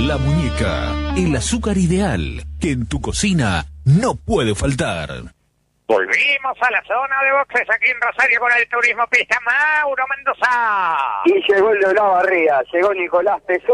La Muñeca, el azúcar ideal que en tu cocina no puede faltar. Volvimos a la zona de boxes aquí en Rosario con el Turismo Pista Mauro Mendoza. Y llegó el de la barriga, llegó Nicolás Pesó.